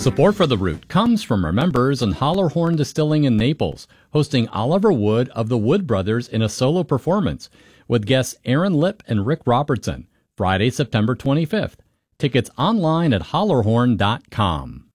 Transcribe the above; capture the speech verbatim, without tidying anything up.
Support for The Root comes from our members in Hollerhorn Distilling in Naples, hosting Oliver Wood of the Wood Brothers in a solo performance with guests Aaron Lipp and Rick Robertson, Friday, September twenty-fifth. Tickets online at hollerhorn dot com.